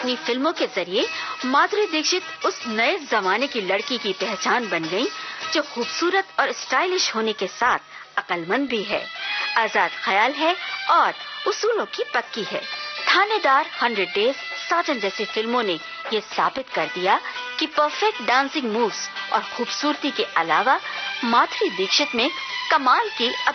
अपनी फिल्मों के जरिए माधुरी दीक्षित उस नए जमाने की लड़की की पहचान बन गईं, जो खूबसूरत और स्टाइलिश होने के साथ अक्लमंद भी है, आजाद ख्याल है और उसूलों की पक्की है। थानेदार, 100 डेज, साजन जैसी फिल्मों ने ये साबित कर दिया कि परफेक्ट डांसिंग मूव्स और खूबसूरती के अलावा माधुरी दीक्षित में कमाल की